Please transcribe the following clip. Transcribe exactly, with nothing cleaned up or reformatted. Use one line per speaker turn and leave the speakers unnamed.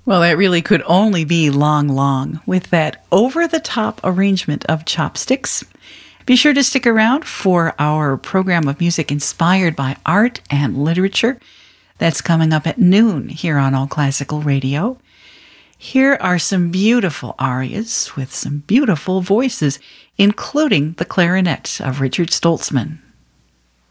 Well, that really could only be Long Long with that over-the-top arrangement of chopsticks. Be sure to stick around for our program of music inspired by art and literature. That's coming up at noon here on All Classical Radio. Here are some beautiful arias with some beautiful voices, including the clarinet of Richard Stoltzman.